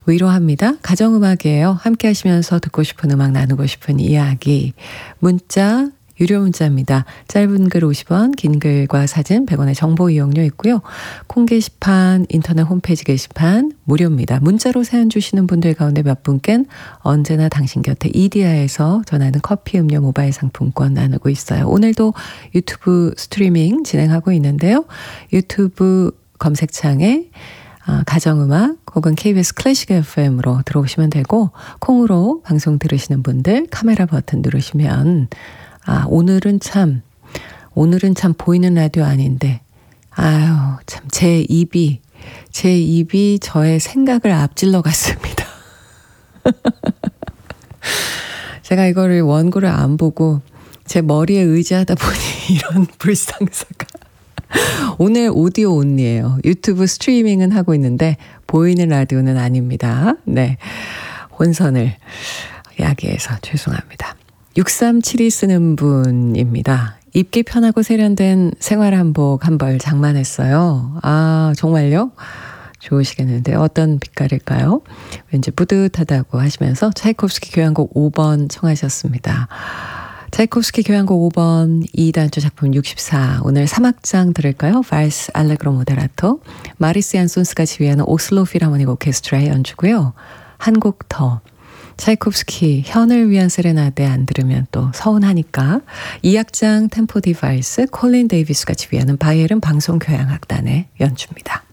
위로합니다. 가정음악이에요. 함께 하시면서 듣고 싶은 음악 나누고 싶은 이야기. 문자, 유료 문자입니다. 짧은 글 50원, 긴 글과 사진 100원의 정보 이용료 있고요. 콩 게시판, 인터넷 홈페이지 게시판 무료입니다. 문자로 사연 주시는 분들 가운데 몇 분께는 언제나 당신 곁에 이디야에서 전하는 커피 음료 모바일 상품권 나누고 있어요. 오늘도 유튜브 스트리밍 진행하고 있는데요. 유튜브 검색창에 가정음악 혹은 KBS 클래식 FM으로 들어오시면 되고 콩으로 방송 들으시는 분들 카메라 버튼 누르시면 오늘은 참 보이는 라디오 아닌데 아유 참 제 입이 저의 생각을 앞질러 갔습니다. 제가 이거를 원고를 안 보고 제 머리에 의지하다 보니 이런 불상사가 오늘 오디오 온리예요. 유튜브 스트리밍은 하고 있는데 보이는 라디오는 아닙니다. 네, 혼선을 야기해서 죄송합니다. 6372 쓰는 분입니다. 입기 편하고 세련된 생활한복 한 벌 장만했어요. 아 정말요? 좋으시겠는데 어떤 빛깔일까요? 왠지 뿌듯하다고 하시면서 차이콥스키 교향곡 5번 청하셨습니다. 차이콥스키 교향곡 5번 2단조 작품 64 오늘 3악장 들을까요? 발스 알레그로 모데라토 마리스 얀손스가 지휘하는 오슬로 필하모닉 오케스트라의 연주고요. 한 곡 더 차이콥스키 현을 위한 세레나데 안 들으면 또 서운하니까 2악장 템포 디바이스 콜린 데이비스가 지휘하는 바이에른 방송교향악단의 연주입니다.